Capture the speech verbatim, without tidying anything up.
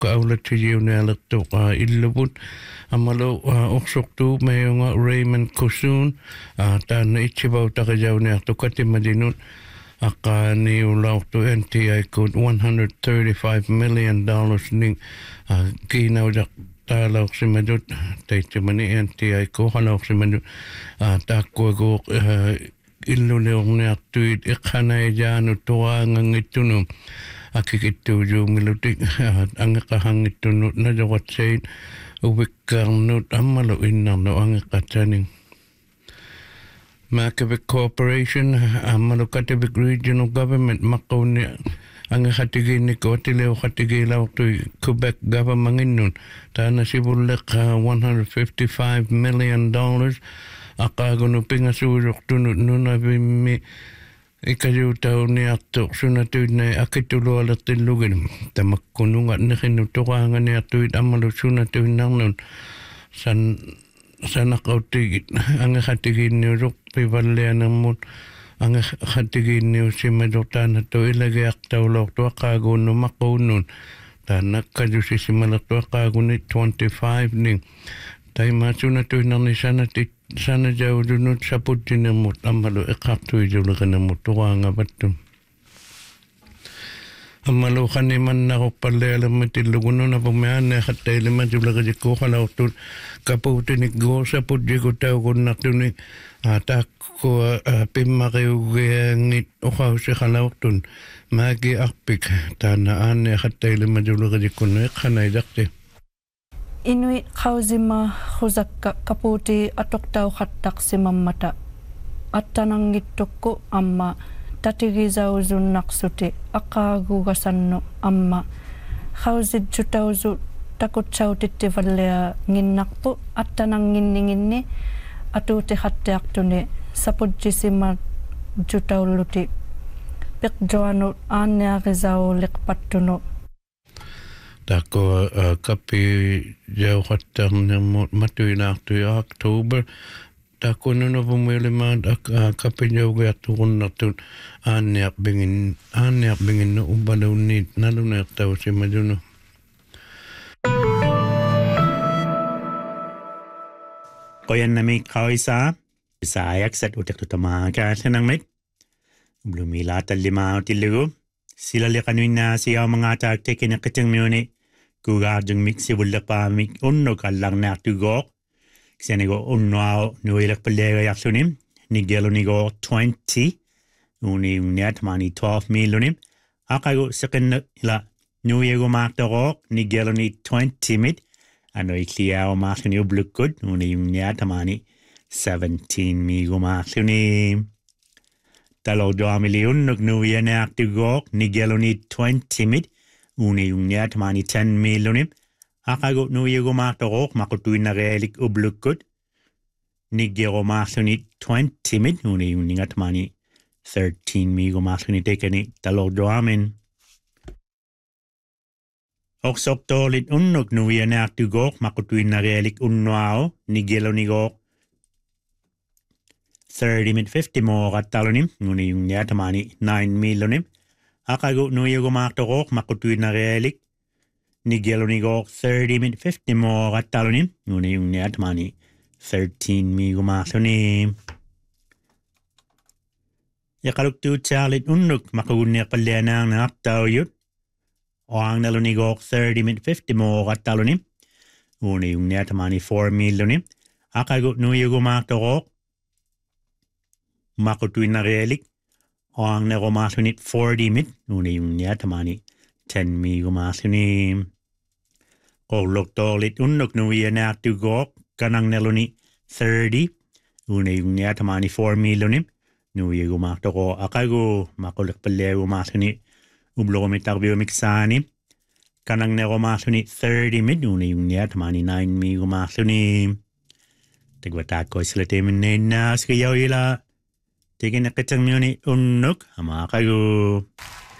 aulatigiunealertuq illuput amalu uqsortu mayunga Raymond Kusun taana itchibau taqijauneartu katimadinut aqani ulautu N T I code one hundred thirty-five million dollars ning kiinaujaq taalauqsimadut taitsimani N T I ko halauqsimadut taakkuaguuq illuleorniartuit iqhanaijaanu tuaangangittunum akikittuujuungilutik angeqahangittunut najoqatsait uvikkaarnut ammalu innarnu angeqataning Makavik Corporation ammalu Katavik Regional Government maqquunni angeqatigiinni kotileu qatigiilauqtui Quebec governmenginnun taana sivulleq one hundred fifty-five million dollars aqaagunu pingasuuruqtunut nunavimmi ikajutauniartuq sunatuitnai akitulualertillugin tamakkununga nixinnu toqaanganiartuit ammalu sunatuinnarnun san sanaqautigit angeqatigiinniuruq pivallianermut angeqatigiinniussimador taanattu ilagiaqtaulortu aqaaguunnu maqquunnun taanakkajusissimalertu aqaagunit twenty-five ning taimasunatuinnarni sanatit sanajautunut saputtinermut ammalu iqartuijuleqanermut toqaangavattum ammalu qanimannaruppallialermatillugununa pumiaanne qattailimatuleqajikkuuqalaurtut kapuutinik goosaputjikutaugunnartuni taakkua pimmariugiangit uqausiqalaurtun maagi arpik taana aanne qattailimatuleqajikkunnu iqqanaidaqti Inuit qausima khuzakka kaputi atoktau khattaqsimammata attanangittukku amma tatigizauzunnaqsuti aqaagugasannu amma qausijjutauzu takutsautittivallea nginnaqpu attananginninginni atuuti khattiaqtuni sapujjisima jutaulluti piqjoanu aanneaqisauliqpattunu Tako kapi jauh khattarnermut matuinaartui October tako nunavumuilimaat kapi jaugiartuqunnartut aanniarpingin aanniarpinginnu ubalunniit naluneertausimadunu qoyannami qauisaa isaayaksat uteqtutamaakaallanarmit blumilaatallимаутиллугу силалеқануиннаасиаумангаатаактекинеққитэрмиуни кугаардунгмик сивуллеқаамик уннук алларнаартугоо кисаниго уннуао нуилерпаллегаярлуним нигелунигоо twenty уни унниат мани twelve миллуним ақагу сеқинна ила нуиегумаартороо нигелуни twenty мит аноиклиаумаарлуни ублуккут уни унниат мани seventeen мигумаарлуни talorduamiliunnuk nuianaartugoo nigeluni twenty mit uni unniat mani ten millunim aqagu nuigumaartoroq maqutuinnarealik ublukkut nigeromaarluni twenty mit uni unningat mani thirteen migumaarluni tekani talorduamin oqsortoolit unnuk nuianaartugoo maqutuinnarealik unnuao nigelunigoo thirty mit fifty more qattalunim nguni yungniatamani nine millunim aqagu nuigumaartoroq maqutuinnarealik nigelunigo thirty mit fifty more qattalunim nguni yungniatamani thirteen migumaarlunim yaqaluktu charlit unnuk maqugunniarpallianaarnaartauyut oangnalunigo thirty mit fifty more qattalunim nguni yungniatamani four millunim aqagu nuigumaartoroq maqutuinnarealik oangneromaarlunit forty mit uni unniatamani ten migumaarlunim qolloktorlit unnuk nuianaartugoq kanangneluni thirty uni unniatamani four millunim nuigumaartoro aqagu maquleqpalleegumaarluni ublorumittarbiumiksaani kanangneromaarluni thirty mit uni unniatamani nine migumaarlunim tegwataakkoislateminneennaaskiyauila Taking a kitchen muni unnuk, amakagu.